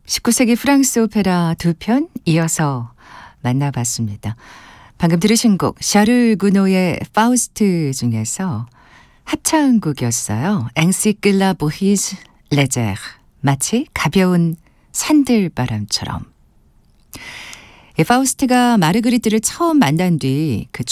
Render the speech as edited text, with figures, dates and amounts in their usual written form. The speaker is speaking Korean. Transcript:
19세기 프랑스 오페라 두 편 이어서 만나봤습니다. 방금 들으신 곡 샤를 구노의 파우스트 중에서 합창곡이었어요. 앵시클라 보히즈 레제르, 마치 가벼운 산들바람처럼. 파우스트가 마르그리트를 처음 만난 뒤 그